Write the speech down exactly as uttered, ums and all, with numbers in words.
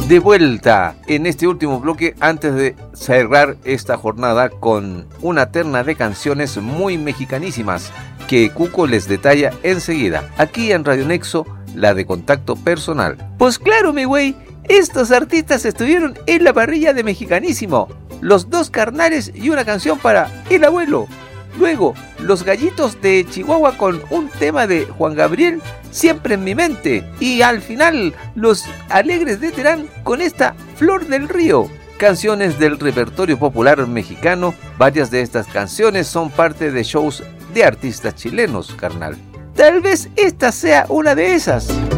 De vuelta en este último bloque antes de cerrar esta jornada con una terna de canciones muy mexicanísimas que Cuco les detalla enseguida. Aquí en Radio Nexo, la de Contacto Personal. Pues claro, mi güey, estos artistas estuvieron en la parrilla de Mexicanísimo. Los Dos Carnales y una canción para El Abuelo. Luego, Los Gallitos de Chihuahua con un tema de Juan Gabriel, Siempre en mi mente. Y al final, Los Alegres de Terán con esta Flor del Río. Canciones del repertorio popular mexicano. Varias de estas canciones son parte de shows de artistas chilenos, carnal. Tal vez esta sea una de esas.